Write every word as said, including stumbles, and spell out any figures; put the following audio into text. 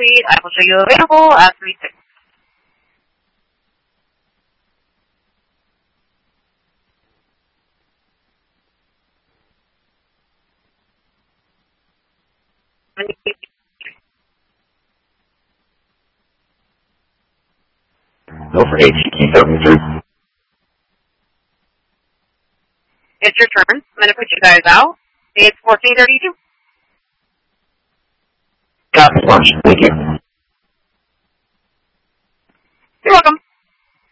suite. I will show you available at three six. Go for H. Key seventy-three. It's your turn. I'm going to put you guys out. It's fourteen thirty-two. Copy, lunch. Thank you. You're welcome.